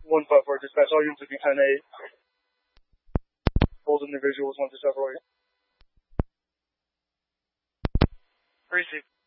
1 5 for dispatch. All units will be 10-8. Hold individuals 1 to separate. Receive.